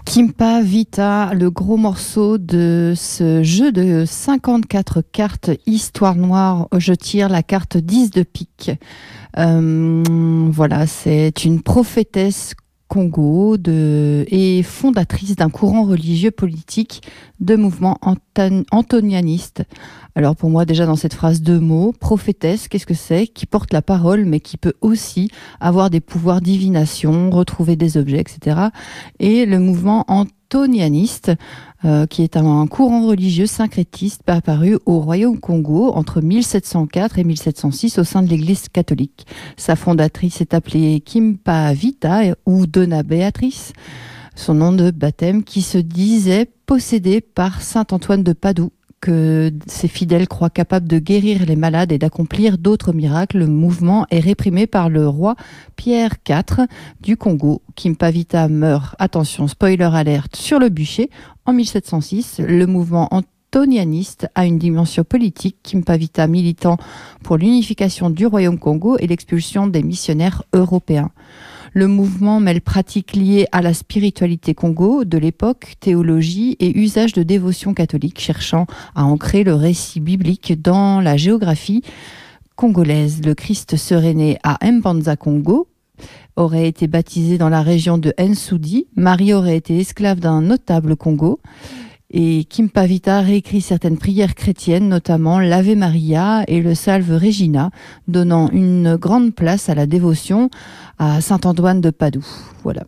Kimpa Vita, le gros morceau de ce jeu de 54 cartes Histoire Noire. Je tire la carte 10 de pique. Voilà, c'est une prophétesse Congo et fondatrice d'un courant religieux politique de mouvement antonianiste. Alors pour moi déjà dans cette phrase deux mots, prophétesse, qu'est-ce que c'est? Qui porte la parole mais qui peut aussi avoir des pouvoirs divination, retrouver des objets, etc. Et le mouvement antonianiste, qui est un courant religieux syncrétiste apparu au Royaume Congo entre 1704 et 1706 au sein de l'Église catholique. Sa fondatrice est appelée Kimpa Vita ou Donna Béatrice, son nom de baptême, qui se disait possédée par saint Antoine de Padoue, que ses fidèles croient capable de guérir les malades et d'accomplir d'autres miracles. Le mouvement est réprimé par le roi Pierre IV du Congo. Kimpa Vita meurt, attention, spoiler alerte, sur le bûcher en 1706. Le mouvement antonianiste a une dimension politique. Kimpa Vita militant pour l'unification du Royaume Congo et l'expulsion des missionnaires européens. Le mouvement mêle pratiques liées à la spiritualité Congo de l'époque, théologie et usage de dévotion catholique, cherchant à ancrer le récit biblique dans la géographie congolaise. Le Christ serait né à Mbanza, Congo, aurait été baptisé dans la région de Nsoudi. Marie aurait été esclave d'un notable Congo. Et Kimpa Vita réécrit certaines prières chrétiennes, notamment l'Ave Maria et le Salve Regina, donnant une grande place à la dévotion à saint Antoine de Padoue. Voilà.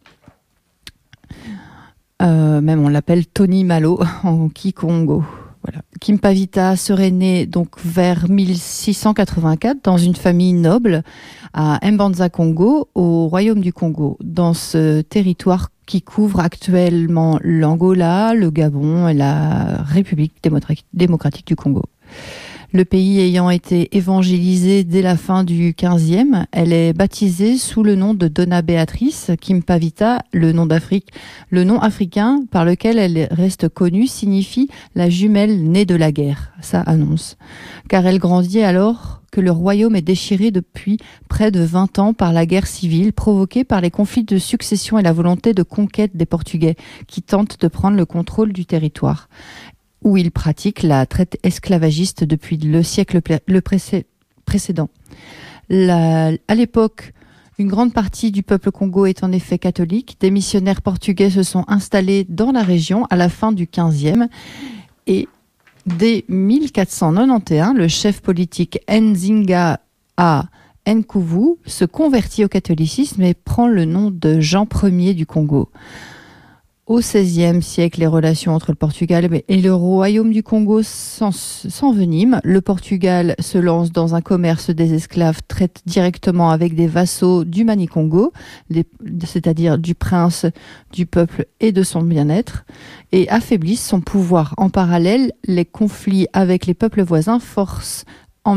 Même on l'appelle Tony Malo en Kikongo. Voilà. Kimpa Vita serait né donc vers 1684 dans une famille noble à Mbanza, Congo, au Royaume du Congo, dans ce territoire qui couvre actuellement l'Angola, le Gabon et la République démocratique du Congo. Le pays ayant été évangélisé dès la fin du XVe, elle est baptisée sous le nom de Donna Béatrice. Kimpa Vita, le nom africain par lequel elle reste connue, signifie la jumelle née de la guerre. Ça annonce. Car elle grandit alors que le royaume est déchiré depuis près de 20 ans par la guerre civile provoquée par les conflits de succession et la volonté de conquête des Portugais qui tentent de prendre le contrôle du territoire, où ils pratiquent la traite esclavagiste depuis le siècle précédent. À l'époque, une grande partie du peuple Congo est en effet catholique. Des missionnaires portugais se sont installés dans la région à la fin du XVe et dès 1491, le chef politique Nzinga Nkuvu se convertit au catholicisme et prend le nom de Jean Ier du Congo. Au XVIe siècle, les relations entre le Portugal et le Royaume du Congo s'enveniment. Le Portugal se lance dans un commerce des esclaves, traite directement avec des vassaux du Mani-Congo, c'est-à-dire du prince, du peuple et de son bien-être, et affaiblissent son pouvoir. En parallèle, les conflits avec les peuples voisins forcent en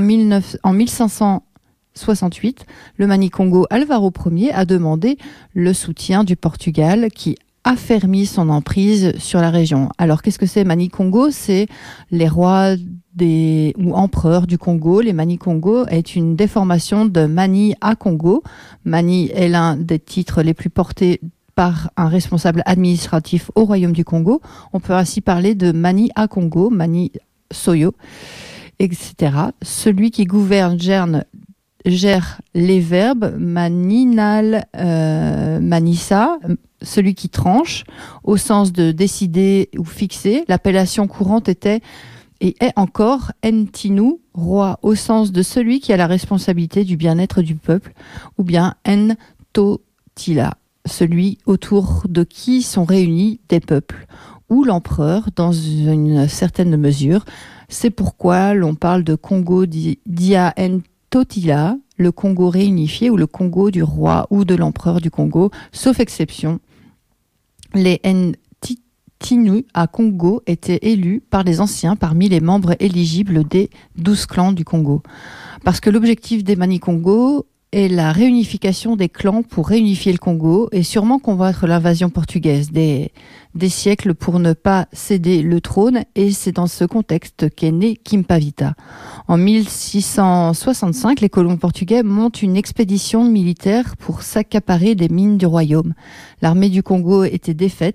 1568 le Mani-Congo Alvaro Ier a demandé le soutien du Portugal qui affermit son emprise sur la région. Alors qu'est-ce que c'est Mani-Congo? C'est les rois ou empereurs du Congo. Les Mani-Congo est une déformation de Mani à Congo. Mani est l'un des titres les plus portés par un responsable administratif au Royaume du Congo. On peut ainsi parler de Mani à Congo, Mani Soyo, etc. Celui qui gouverne gère les verbes maninal, manissa, celui qui tranche, au sens de décider ou fixer. L'appellation courante était et est encore Ntinu, roi, au sens de celui qui a la responsabilité du bien-être du peuple, ou bien Ntotila, celui autour de qui sont réunis des peuples, ou l'empereur dans une certaine mesure. C'est pourquoi l'on parle de Congo dia Ntotila, le Congo réunifié ou le Congo du roi ou de l'empereur du Congo, sauf exception. Les Ntinu à Congo étaient élus par les anciens parmi les membres éligibles des 12 clans du Congo. Parce que l'objectif des Mani-Congo est la réunification des clans pour réunifier le Congo et sûrement combattre l'invasion portugaise des siècles pour ne pas céder le trône, et c'est dans ce contexte qu'est né Kimpa Vita. En 1665, les colons portugais montent une expédition militaire pour s'accaparer des mines du royaume. L'armée du Congo était défaite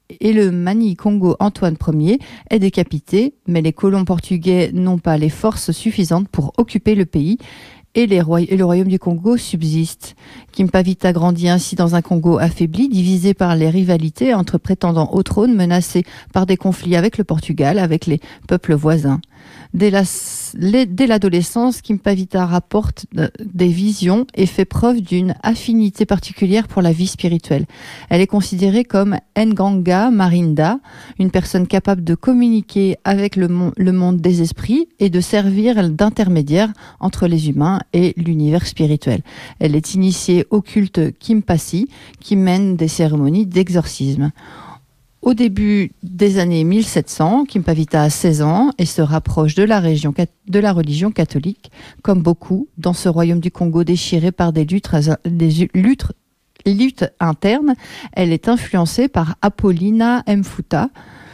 et le Mani-Congo Antoine Ier est décapité, mais les colons portugais n'ont pas les forces suffisantes pour occuper le pays et le royaume du Congo subsiste. Kimpavita grandit ainsi dans un Congo affaibli, divisé par les rivalités entre prétendants au trône, menacé par des conflits avec le Portugal, avec les peuples voisins. Dès l'adolescence, Kimpavita rapporte des visions et fait preuve d'une affinité particulière pour la vie spirituelle. Elle est considérée comme Nganga Marinda, une personne capable de communiquer avec le monde des esprits et de servir d'intermédiaire entre les humains et l'univers spirituel. Elle est initiée au culte Kimpasi, qui mène des cérémonies d'exorcisme. Au début des années 1700, Kimpavita a 16 ans et se rapproche de la religion catholique, comme beaucoup dans ce royaume du Congo déchiré par des luttes internes. Elle est influencée par Apollina Mfuta,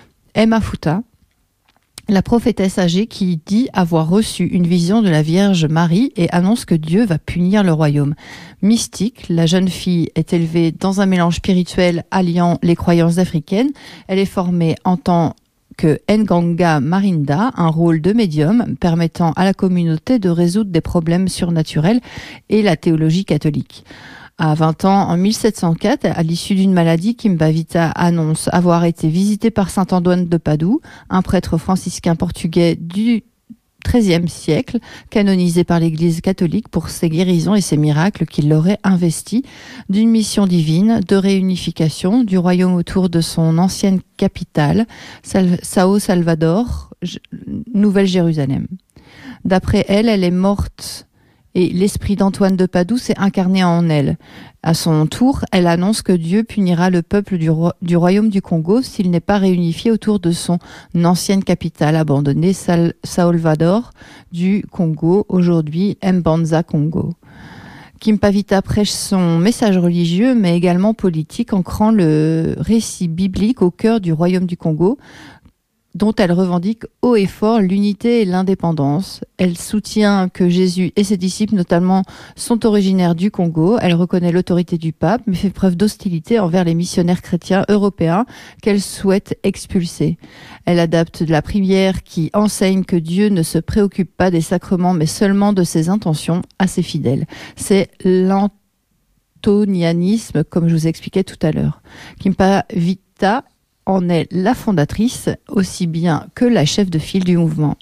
la prophétesse âgée qui dit avoir reçu une vision de la Vierge Marie et annonce que Dieu va punir le royaume. Mystique, la jeune fille est élevée dans un mélange spirituel alliant les croyances africaines. Elle est formée en tant que Nganga Marinda, un rôle de médium permettant à la communauté de résoudre des problèmes surnaturels et la théologie catholique. À 20 ans, en 1704, à l'issue d'une maladie, Kimpavita annonce avoir été visité par saint Antoine de Padoue, un prêtre franciscain portugais du XIIIe siècle, canonisé par l'Église catholique pour ses guérisons et ses miracles qui l'aurait investi d'une mission divine de réunification du royaume autour de son ancienne capitale, Sao Salvador, Nouvelle-Jérusalem. D'après elle, elle est morte et l'esprit d'Antoine de Padoue s'est incarné en elle. À son tour, elle annonce que Dieu punira le peuple du royaume du Congo s'il n'est pas réunifié autour de son ancienne capitale abandonnée, Salvador du Congo, aujourd'hui Mbanza Congo. Kimpavita prêche son message religieux, mais également politique, ancrant le récit biblique au cœur du royaume du Congo, dont elle revendique haut et fort l'unité et l'indépendance. Elle soutient que Jésus et ses disciples notamment sont originaires du Congo. Elle reconnaît l'autorité du pape, mais fait preuve d'hostilité envers les missionnaires chrétiens européens qu'elle souhaite expulser. Elle adapte la prière qui enseigne que Dieu ne se préoccupe pas des sacrements, mais seulement de ses intentions à ses fidèles. C'est l'antonianisme, comme je vous expliquais tout à l'heure. Kimpavita en est la fondatrice, aussi bien que la chef de file du mouvement.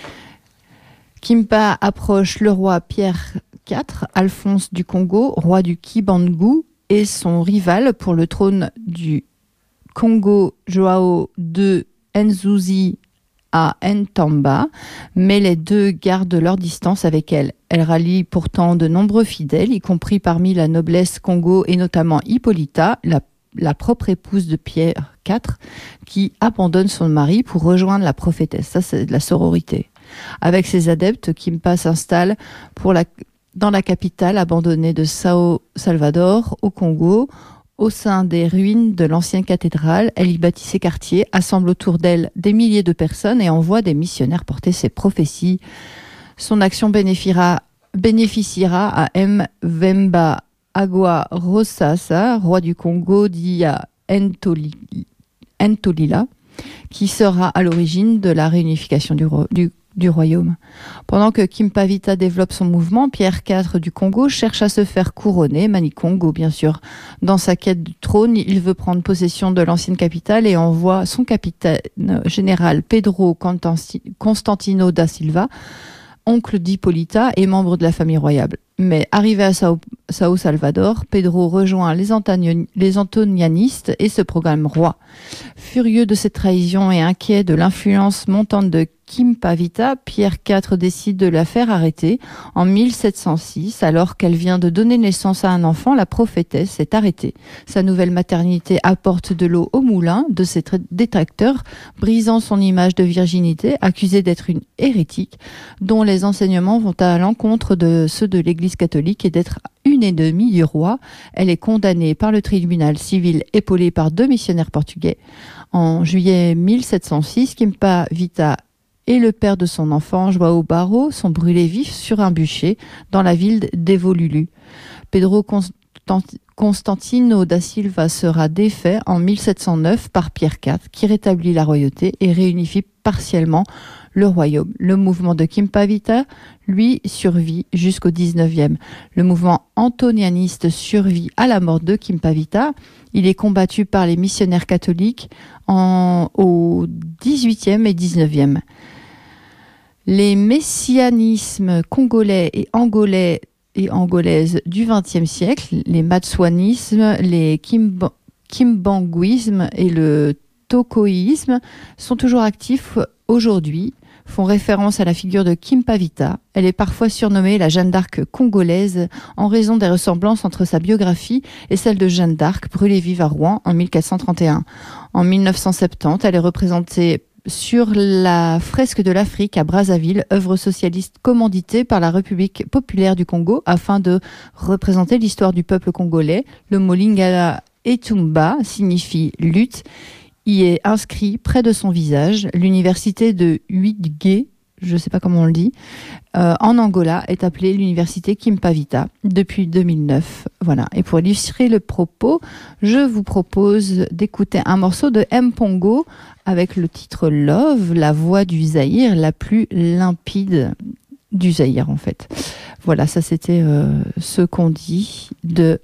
Kimpa approche le roi Pierre IV, Alphonse du Congo, roi du Kibangu, et son rival pour le trône du Congo, Joao II Nzuzi à Ntamba, mais les deux gardent leur distance avec elle. Elle rallie pourtant de nombreux fidèles, y compris parmi la noblesse Congo et notamment Hippolyta, la propre épouse de Pierre IV, qui abandonne son mari pour rejoindre la prophétesse. Ça, c'est de la sororité. Avec ses adeptes, Kimpa s'installe dans la capitale abandonnée de Sao Salvador, au Congo, au sein des ruines de l'ancienne cathédrale. Elle y bâtit ses quartiers, assemble autour d'elle des milliers de personnes et envoie des missionnaires porter ses prophéties. Son action bénéficiera à M. Vemba Agua Rosasa, roi du Congo, dit à Ntolila, qui sera à l'origine de la réunification du royaume. Pendant que Kimpavita développe son mouvement, Pierre IV du Congo cherche à se faire couronner, Mani-Congo bien sûr. Dans sa quête du trône, il veut prendre possession de l'ancienne capitale et envoie son capitaine général Pedro Constantino da Silva, oncle d'Hippolyta et membre de la famille royale. Mais arrivé à Sao Salvador, Pedro rejoint les antonianistes et se proclame roi. Furieux de cette trahison et inquiet de l'influence montante de Kimpavita, Pierre IV décide de la faire arrêter. En 1706, alors qu'elle vient de donner naissance à un enfant, la prophétesse est arrêtée. Sa nouvelle maternité apporte de l'eau au moulin de ses détracteurs, brisant son image de virginité, accusée d'être une hérétique, dont les enseignements vont à l'encontre de ceux de l'Église catholique et d'être une ennemie du roi. Elle est condamnée par le tribunal civil épaulé par 2 missionnaires portugais. En juillet 1706, Kimpavita et le père de son enfant, Joao Barro, sont brûlés vifs sur un bûcher dans la ville d'Evolulu. Pedro Constantino da Silva sera défait en 1709 par Pierre IV, qui rétablit la royauté et réunifie partiellement le royaume. Le mouvement de Kimpavita, lui, survit jusqu'au 19e. Le mouvement antonianiste survit à la mort de Kimpavita. Il est combattu par les missionnaires catholiques au 18e et 19e. Les messianismes congolais et angolaises du XXe siècle, les matswanismes, les kimbanguismes et le tokoïsme sont toujours actifs aujourd'hui, font référence à la figure de Kimpavita. Elle est parfois surnommée la Jeanne d'Arc congolaise en raison des ressemblances entre sa biographie et celle de Jeanne d'Arc brûlée vive à Rouen en 1431. En 1970, elle est représentée sur la fresque de l'Afrique à Brazzaville, œuvre socialiste commanditée par la République populaire du Congo afin de représenter l'histoire du peuple congolais. Le mot Lingala Etumba signifie lutte. Y est inscrit près de son visage. L'université de Uitgé, je ne sais pas comment on le dit, en Angola est appelée l'université Kimpavita depuis 2009. Voilà. Et pour illustrer le propos, je vous propose d'écouter un morceau de Mpongo avec le titre Love, la voix du Zaïre, la plus limpide du Zaïre en fait. Voilà, ça c'était ce qu'on dit de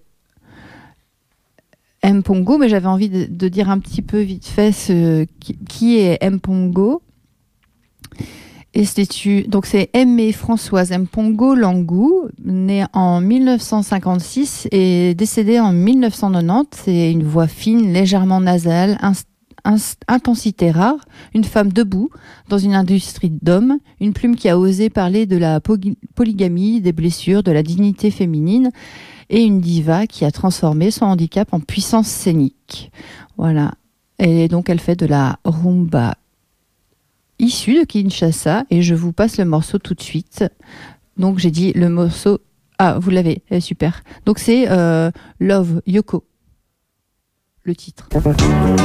Mpongo, mais j'avais envie de dire un petit peu vite fait qui est Mpongo. Et donc c'est Aimée Françoise Mpongo Langou, née en 1956 et décédée en 1990. C'est une voix fine, légèrement nasale, intensité rare, une femme debout dans une industrie d'hommes, une plume qui a osé parler de la polygamie, des blessures, de la dignité féminine, et une diva qui a transformé son handicap en puissance scénique. Voilà. Et donc elle fait de la rumba issue de Kinshasa et je vous passe le morceau tout de suite. Donc j'ai dit le morceau... Ah, vous l'avez, super. Donc c'est Love, Yoko, le titre.